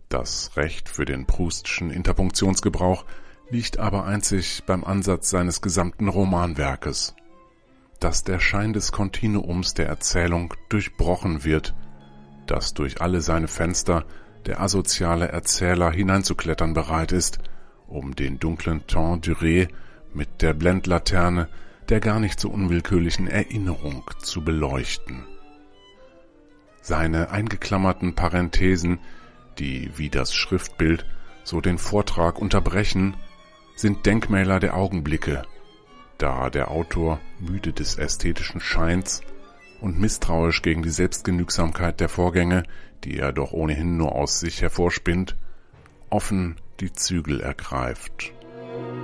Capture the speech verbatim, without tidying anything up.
Das Recht für den Proustschen Interpunktionsgebrauch liegt aber einzig beim Ansatz seines gesamten Romanwerkes, dass der Schein des Kontinuums der Erzählung durchbrochen wird, dass durch alle seine Fenster der asoziale Erzähler hineinzuklettern bereit ist, um den dunklen Temps duré mit der Blendlaterne der gar nicht so unwillkürlichen Erinnerung zu beleuchten. Seine eingeklammerten Parenthesen, die wie das Schriftbild so den Vortrag unterbrechen, sind Denkmäler der Augenblicke, da der Autor, müde des ästhetischen Scheins und misstrauisch gegen die Selbstgenügsamkeit der Vorgänge, die er doch ohnehin nur aus sich hervorspinnt, offen die Zügel ergreift.